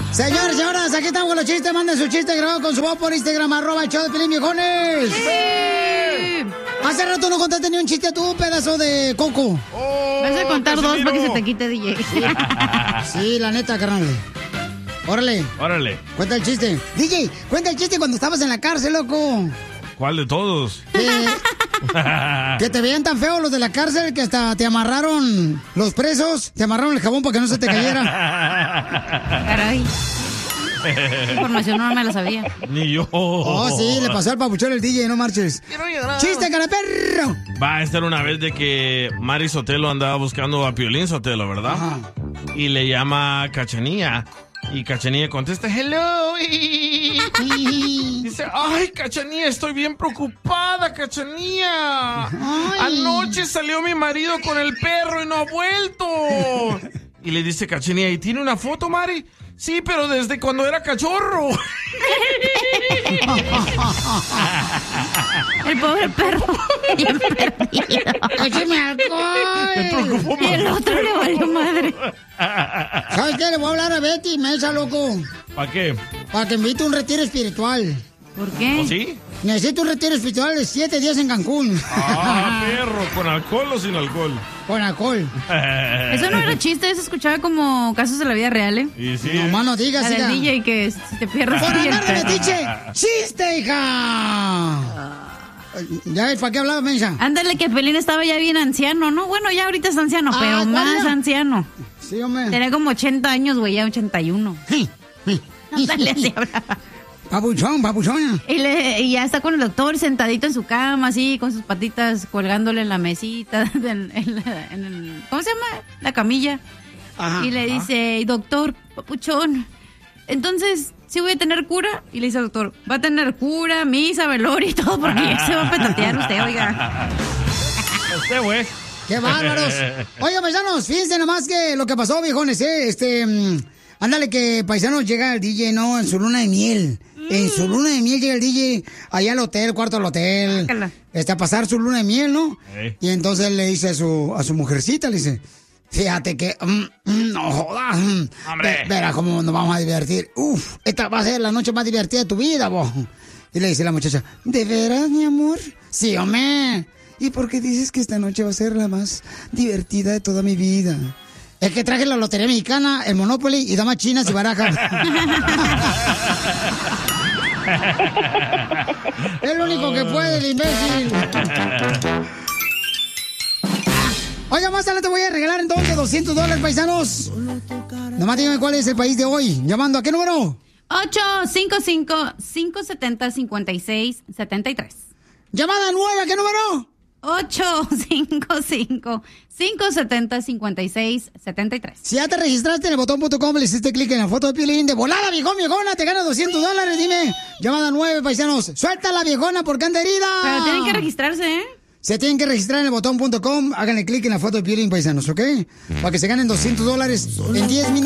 Señores, señoras, aquí estamos con los chistes. Manden su chiste grabado con su voz por Instagram, @el-show-de-Piolín, viejones. ¡Sí! Hace rato no contaste ni un chiste tú, pedazo de coco. Vas a contar dos para que se te quite, DJ. Sí, la neta, carnal. Órale. Órale. Cuenta el chiste. DJ, cuenta el chiste cuando estabas en la cárcel, loco. ¿Cuál de todos? Que te veían tan feos los de la cárcel que hasta te amarraron los presos. Te amarraron el jabón para que no se te cayera. Caray. Información no me la sabía. Ni yo. Oh, sí, le pasó al papuchón el DJ, no marches. ¡Chiste, caraperro! Va, esta era una vez de que Mari Sotelo andaba buscando a Piolín Sotelo, ¿verdad? Ajá. Y le llama Cachanilla. Y Cachanilla contesta, hello. Dice, ay, Cachanilla, estoy bien preocupada, Cachanilla. Anoche salió mi marido con el perro y no ha vuelto. Y le dice Cachanilla, ¿y tiene una foto, Mari? Sí, pero desde cuando era cachorro. El pobre perro. Bien perdido. ¡Écheme alcohol! Me preocupó más. Y el otro le valió madre. ¿Sabes qué? Le voy a hablar a Betty Mesa, loco. ¿Para qué? Para que invite un retiro espiritual. ¿Por qué? ¿O sí? Necesito un retiro espiritual de 7 días en Cancún. Ah, perro, ¿con alcohol o sin alcohol? Con alcohol. Eso no era chiste, eso escuchaba como casos de la vida real, ¿eh? Y sí. No más no digas, La del hija. DJ que si te pierdes. ¡Por y el andar de perro. metiche! ¡Chiste, hija! Ya ves, ¿para qué hablaba, mensa? Ándale, que Pelín estaba ya bien anciano, ¿no? Bueno, ya ahorita es anciano, pero ¿cuál más era? anciano. Sí, hombre. Tenía como 80 años, güey, ya 81. Ándale, así hablaba. Papuchón, papuchón. Y ya está con el doctor sentadito en su cama, así, con sus patitas colgándole en la mesita, en el, ¿cómo se llama? La camilla. Ajá. Y le dice, doctor, papuchón, entonces, ¿sí voy a tener cura? Y le dice al doctor, va a tener cura, misa, velorio y todo, porque ya se va a petatear usted, oiga. Usted, güey. ¡Qué bárbaros! Oiga, paisanos, fíjense nomás que lo que pasó, viejones, ándale que paisanos llega el DJ, ¿no? En su luna de miel. En su luna de miel llega el DJ allá al hotel, cuarto del hotel. A pasar su luna de miel, ¿no? Hey. Y entonces le dice a su mujercita, le dice, fíjate que, no jodas. Hombre. Verá cómo nos vamos a divertir. Uf, esta va a ser la noche más divertida de tu vida, vos. Y le dice la muchacha, ¿de veras, mi amor? Sí, hombre. ¿Y por qué dices que esta noche va a ser la más divertida de toda mi vida? Es que traje la lotería mexicana, el Monopoly y damas chinas y barajas. Es lo único que puede, el imbécil. Oiga, más tarde te voy a regalar entonces $200, paisanos. Nomás dígame cuál es el país de hoy. ¿Llamando a qué número? 855-570-5673. Llamada 9, ¿a qué número? 855-570-5673. Si ya te registraste en el botón.com, le hiciste clic en la foto de Piolín, de volada, viejón, viejona, te gana $200, dime. Llamada 9, paisanos. Suelta la viejona porque anda herida. Pero tienen que registrarse, ¿eh? Se tienen que registrar en el botón.com, háganle clic en la foto de Piolín, paisanos, ¿ok? Para que se ganen $200 en 10 minutos.